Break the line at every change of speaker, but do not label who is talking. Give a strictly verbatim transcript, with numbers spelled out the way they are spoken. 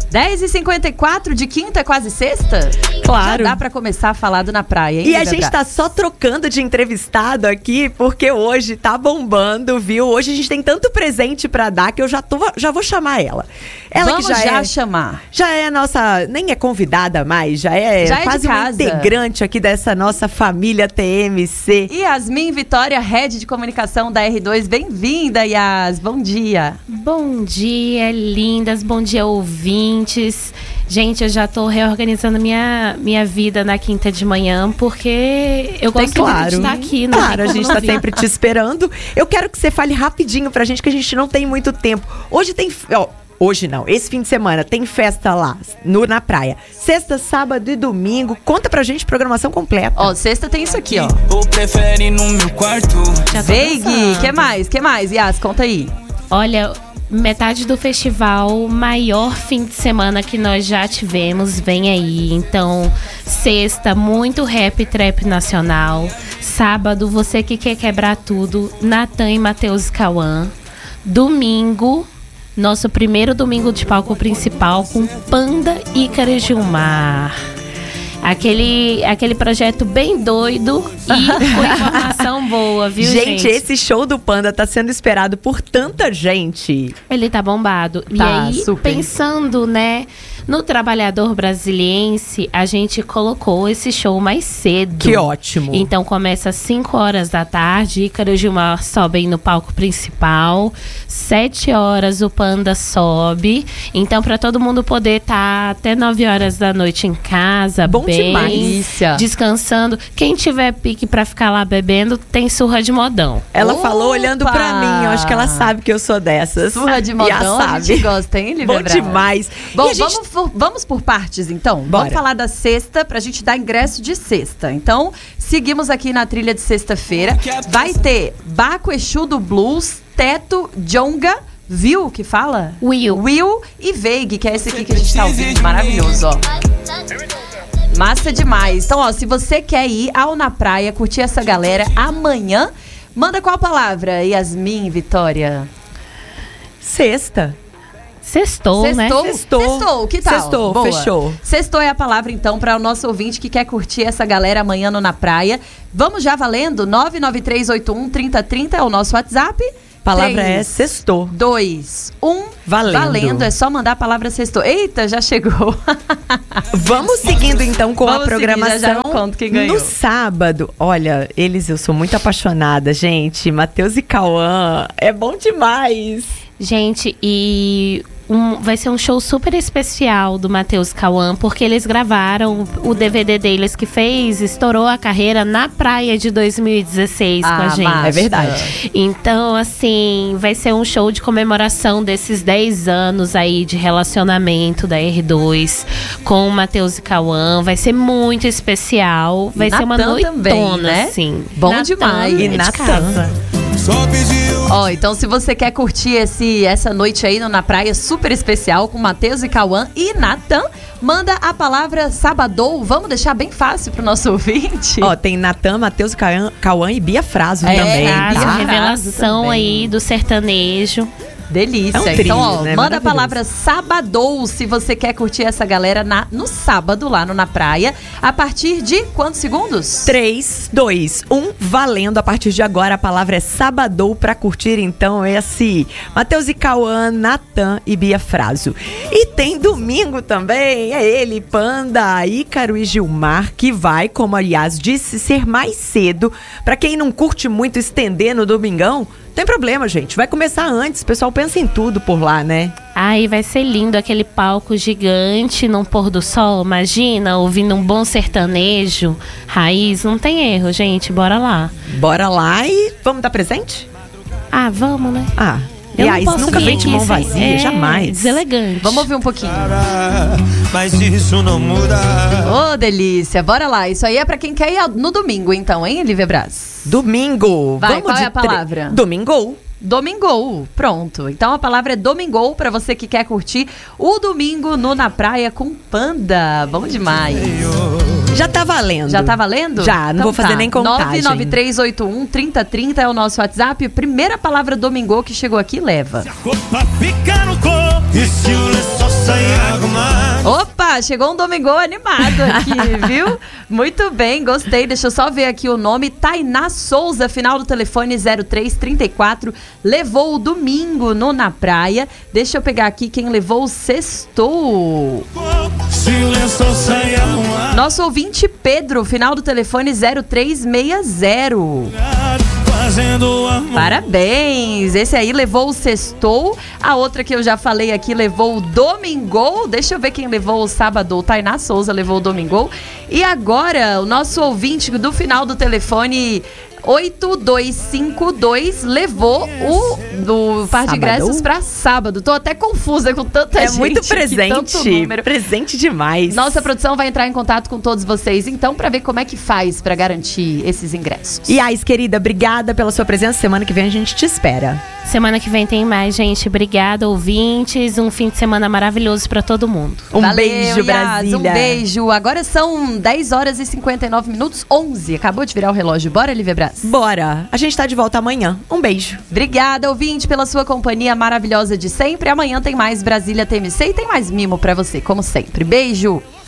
dez e cinquenta e quatro de quinta, quase sexta?
Claro.
Já dá pra começar a falar do Na Praia, hein?
E a gente tá só trocando de entrevistado aqui, porque hoje tá bombando, viu? Hoje a gente tem tanto presente pra dar que eu já, tô, já vou chamar ela. Ela
Vamos
que já,
já
é,
chamar.
Já é a nossa, nem é convidada mais, já é,
já é
quase uma integrante aqui dessa nossa família T M C.
Yasmin Vitória, Head de Comunicação da R dois. Bem-vinda, Yas. Bom dia.
Bom dia, lindas. Bom dia, ouvintes. Gente, eu já tô reorganizando minha, minha vida na quinta de manhã, porque eu gosto
Tem, claro.
de estar aqui. Não
claro, a gente tá sempre te esperando. Eu quero que você fale rapidinho pra gente, que a gente não tem muito tempo. Hoje tem... Ó, hoje não, esse fim de semana tem festa lá, no, na praia. Sexta, sábado e domingo. Conta pra gente programação completa.
Ó, sexta tem isso aqui, ó.
Ou prefere no meu quarto?
Veig, que mais? Que mais? Yas, conta aí.
Olha, metade do festival, maior fim de semana que nós já tivemos, vem aí. Então, sexta, muito rap trap nacional. Sábado, você que quer quebrar tudo, Natan e Matheus Cauã. Domingo, nosso primeiro domingo de palco principal com Panda, Ícaro e Gilmar. Aquele, aquele projeto bem doido e com informação boa, viu, gente?
Gente, esse show do Panda tá sendo esperado por tanta gente.
Ele tá bombado.
Tá,
e aí,
super.
pensando, né, no trabalhador brasiliense, a gente colocou esse show mais cedo.
Que ótimo.
Então começa às cinco horas da tarde, Ícaro e Gilmar sobem no palco principal. sete horas o Panda sobe. Então, pra todo mundo poder estar tá até nove horas da noite em casa,
bom
bem,
demais.
descansando. Quem tiver pique pra ficar lá bebendo, tem surra de modão.
Ela
Opa!
falou olhando pra mim, eu acho que ela sabe que eu sou dessas.
Surra de modão, a gente gosta, hein, Lívia
Bom
Braga?
demais.
Bom,
E a gente...
vamos, por, vamos por partes, então.
Bora.
Vamos falar da sexta, pra gente dar ingresso de sexta. Então, seguimos aqui na trilha de sexta-feira. Vai ter Baco Exu do Blues, Teto, Djonga, Will, que fala?
Will.
Will e Veig, que é esse aqui que a gente tá ouvindo. Maravilhoso, ó. Massa demais. Então, ó, se você quer ir ao Na Praia, curtir essa galera amanhã, manda qual palavra, Yasmin Vitória?
Sexta.
Sextou, né?
Sextou?
Sextou.
Sextou, que tal?
Sextou,
Boa.
fechou.
Sextou é a palavra, então, para o nosso ouvinte que quer curtir essa galera amanhã no Na Praia. Vamos já valendo? nove nove três oito um, três zero três zero é o nosso WhatsApp.
A palavra
três,
é sextou.
dois, um,
Valendo.
valendo. É só mandar a palavra sextou. Eita, já chegou.
Vamos seguindo então com
Vamos
a programação.
seguir, já já eu conto quem ganhou.
No sábado, olha, eles, eu sou muito apaixonada, gente. Matheus e Cauã, é bom demais.
Gente, e um, vai ser um show super especial do Matheus Cauã, porque eles gravaram o D V D deles que fez, estourou a carreira na praia de dois mil e dezesseis
Ah,
com a gente.
massa.
É verdade.
Então, assim, vai ser um show de comemoração desses dez anos aí de relacionamento da R dois com o Matheus e Cauã. Vai ser muito especial. Vai
E
ser uma
Natan
noitona,
também, né?
assim.
Bom
Natan
demais.
é
E
de
Natan.
casa.
Ó, então se você quer curtir esse, essa noite aí no Na Praia super especial com Matheus e Cauã e Natan, manda a palavra Sabadou. Vamos deixar bem fácil pro nosso ouvinte.
Ó, tem Natan, Matheus, Cauã, Cauã e Bia Fraso
É,
também.
Frase,
Bia
Tá?
revelação
também.
aí do sertanejo.
Delícia.
É um trio,
então, ó,
né?
manda a
Maravilhoso.
palavra Sabadou se você quer curtir essa galera na, no sábado lá no Na Praia. A partir de quantos segundos?
três, dois, um, valendo. A partir de agora, a palavra é Sabadou pra curtir, então, esse Matheus e Cauã, Natan e Bia Fraso. E tem domingo também, é ele, Panda, Ícaro e Gilmar, que vai, como a Yas disse, ser mais cedo. Pra quem não curte muito estender no domingão, tem problema, gente. Vai começar antes. O pessoal pensa em tudo por lá, né?
Ai, vai ser lindo aquele palco gigante num pôr do sol. Imagina, ouvindo um bom sertanejo, raiz. Não tem erro, gente. Bora lá.
Bora lá e vamos dar presente?
Ah, vamos, né?
Ah,
Eu
Yas,
não posso
nunca
vir
vem de
aqui
mão
sem-
vazia,
é,
jamais.
Deselegante.
Vamos ouvir um pouquinho.
Mas isso não muda.
Ô, delícia. Bora lá. Isso aí é pra quem quer ir ao- no domingo, então, hein, Lívia Braz?
Domingo.
Vai,
vamos
qual
de
é a palavra?
tre- Domingo.
Domingou, pronto. Então a palavra é domingou pra você que quer curtir o domingo no Na Praia com Panda. Bom demais.
Já tá valendo.
Já tá valendo?
Já, não
Então
vou fazer
tá.
nem contagem.
nove nove três oito um, três zero três zero é o nosso WhatsApp. Primeira palavra domingou que chegou aqui, leva.
Roupa fica no corpo. E se o lençol sair água,
Opa, chegou um domingo animado aqui, viu? Muito bem, gostei. Deixa eu só ver aqui o nome. Tainá Souza, final do telefone zero três trinta e quatro. Levou o domingo no Na Praia. Deixa eu pegar aqui quem levou o sextou. Nosso ouvinte Pedro, final do telefone zero três seis zero. Parabéns! Esse aí levou o sextou. A outra que eu já falei aqui levou o domingou. Deixa eu ver quem levou o sábado. Tainá Souza levou o domingou. E agora, o nosso ouvinte do final do telefone oito dois cinco dois levou o do par de ingressos pra sábado. Tô até confusa com tanta
é
gente.
É muito presente.
Aqui, tanto número.
Presente demais.
Nossa produção vai entrar em contato com todos vocês, então, pra ver como é que faz pra garantir esses ingressos.
E Ais, querida, obrigada pela sua presença. Semana que vem a gente te espera.
Semana que vem tem mais, gente. Obrigada, ouvintes. Um fim de semana maravilhoso pra todo mundo.
Um
Valeu,
beijo,
Yas,
Brasília.
Um beijo. Agora são dez horas e cinquenta e nove minutos, onze. Acabou de virar o relógio. Bora, Lívia Braz?
Bora. A gente tá de volta amanhã. Um beijo.
Obrigada, ouvinte, pela sua companhia maravilhosa de sempre. Amanhã tem mais Brasília T M C e tem mais mimo pra você, como sempre. Beijo.